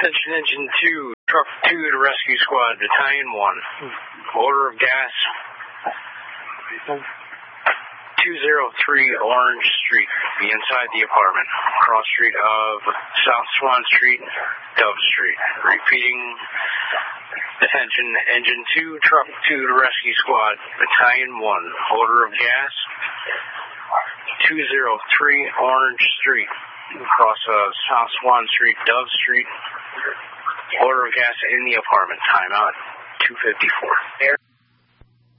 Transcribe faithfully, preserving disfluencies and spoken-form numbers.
Attention Engine two, Truck two to Rescue Squad, Battalion one. Order of gas, two oh three Orange Street. Be inside the apartment. Cross street of South Swan Street, Dove Street. Repeating. Attention Engine two, Truck two to Rescue Squad, Battalion one. Order of gas, two oh three Orange Street. Across uh, South Swan Street, Dove Street. Order of gas in the apartment. Timeout two fifty-four.